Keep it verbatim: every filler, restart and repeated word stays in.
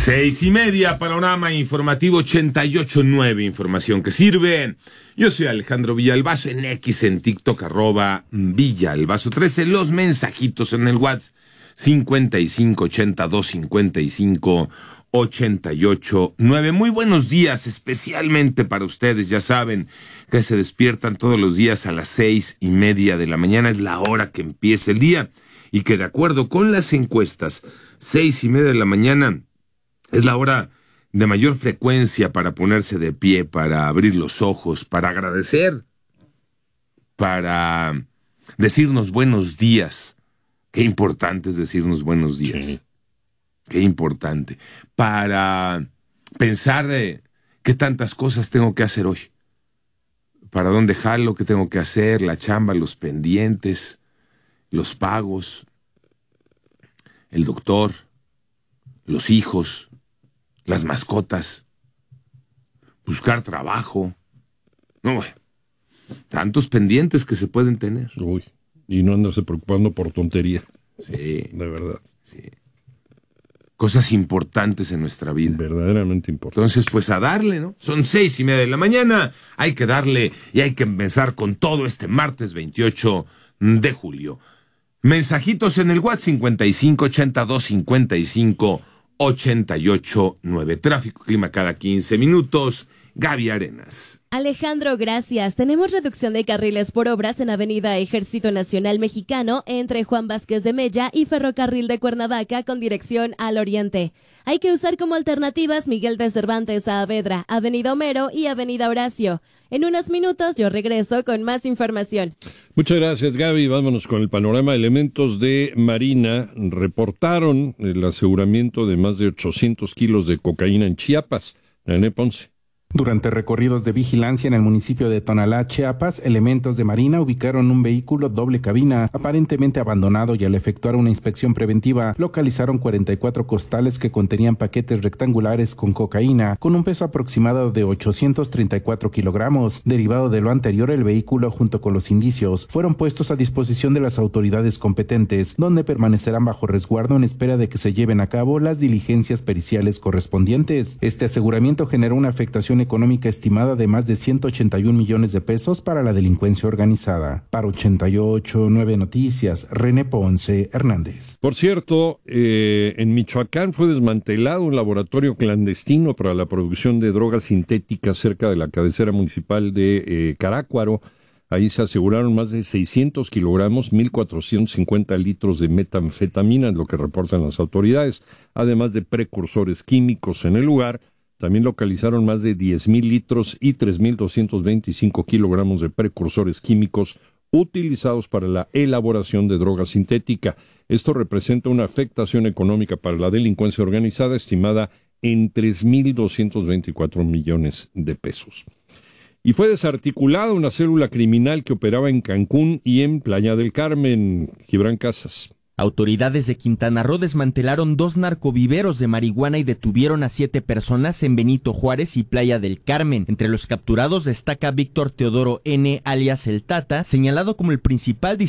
Seis y media, panorama informativo ochenta y ocho punto nueve, información que sirve. Yo soy Alejandro Villalbazo, en X, en TikTok, arroba Villalbazo trece, los mensajitos en el WhatsApp, cincuenta y cinco ochenta y dos cincuenta y cinco ochenta y ocho nueve. Muy buenos días, especialmente para ustedes, ya saben que se despiertan todos los días a las seis y media de la mañana, es la hora que empieza el día, y que de acuerdo con las encuestas, seis y media de la mañana es la hora de mayor frecuencia para ponerse de pie, para abrir los ojos, para agradecer, para decirnos buenos días. Qué importante es decirnos buenos días. Sí. Qué importante. Para pensar de qué tantas cosas tengo que hacer hoy. Para dónde jalo, qué tengo que hacer, la chamba, los pendientes, los pagos, el doctor, los hijos, las mascotas, buscar trabajo. No, tantos pendientes que se pueden tener. Uy, y no andarse preocupando por tontería. Sí. De verdad. Sí. Cosas importantes en nuestra vida. Verdaderamente importantes. Entonces, pues a darle, ¿no? Son seis y media de la mañana, hay que darle y hay que empezar con todo este martes veintiocho de julio. Mensajitos en el WhatsApp cincuenta y cinco ochenta y dos cincuenta y cinco ochenta y ocho nueve. Tráfico, clima cada quince minutos. Gaby Arenas. Alejandro, gracias. Tenemos reducción de carriles por obras en Avenida Ejército Nacional Mexicano entre Juan Vázquez de Mella y Ferrocarril de Cuernavaca con dirección al oriente. Hay que usar como alternativas Miguel de Cervantes a Avedra, Avenida Homero y Avenida Horacio. En unos minutos yo regreso con más información. Muchas gracias, Gaby. Vámonos con el panorama. Elementos de Marina reportaron el aseguramiento de más de ochocientos kilos de cocaína en Chiapas. René Ponce. Durante recorridos de vigilancia en el municipio de Tonalá, Chiapas, elementos de Marina ubicaron un vehículo doble cabina, aparentemente abandonado, y al efectuar una inspección preventiva, localizaron cuarenta y cuatro costales que contenían paquetes rectangulares con cocaína, con un peso aproximado de ochocientos treinta y cuatro kilogramos. Derivado de lo anterior, el vehículo, junto con los indicios, fueron puestos a disposición de las autoridades competentes, donde permanecerán bajo resguardo en espera de que se lleven a cabo las diligencias periciales correspondientes. Este aseguramiento generó una afectación económica estimada de más de ciento ochenta y un millones de pesos para la delincuencia organizada. Para ochenta y ocho punto nueve Noticias, René Ponce Hernández. Por cierto, eh, en Michoacán fue desmantelado un laboratorio clandestino para la producción de drogas sintéticas cerca de la cabecera municipal de eh, Carácuaro. Ahí se aseguraron más de seiscientos kilogramos, mil cuatrocientos cincuenta litros de metanfetamina, es lo que reportan las autoridades, además de precursores químicos en el lugar. También localizaron más de diez mil litros y tres mil doscientos veinticinco kilogramos de precursores químicos utilizados para la elaboración de droga sintética. Esto representa una afectación económica para la delincuencia organizada estimada en tres mil doscientos veinticuatro millones de pesos. Y fue desarticulada una célula criminal que operaba en Cancún y en Playa del Carmen. Gibran Casas. Autoridades de Quintana Roo desmantelaron dos narcoviveros de marihuana y detuvieron a siete personas en Benito Juárez y Playa del Carmen. Entre los capturados destaca Víctor Teodoro N., alias El Tata, señalado como el principal